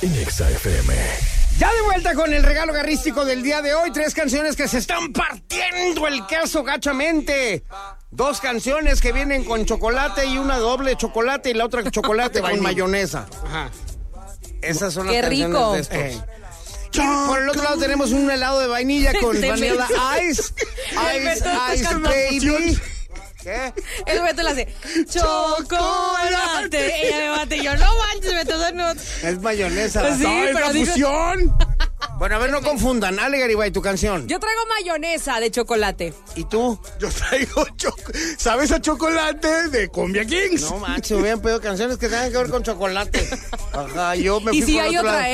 en Exa FM. Ya de vuelta con el regalo garrístico del día de hoy. 3 canciones que se están partiendo el queso gachamente. 2 canciones que vienen con chocolate y una doble chocolate y la otra chocolate con mayonesa. Ajá. Esas son las ¡Qué canciones rico! de estos. Y por el otro lado tenemos un helado de vainilla con Vanilla Ice. Ice Baby. ¿Qué? El Beto le hace chocolate. Ella me bate y yo, no manches, Beto, eso no. Es mayonesa. Pues sí, ¡Ay, pero la digo- fusión! Bueno, a ver, no confundan. Ale, Garibay, tu canción. Yo traigo mayonesa de chocolate. ¿Y tú? Yo traigo ¿sabes a chocolate de Cumbia Kings? No manches, hubieran pedido canciones que tengan que ver con chocolate. Ajá, yo me fui Y si por hay otro otra, lado.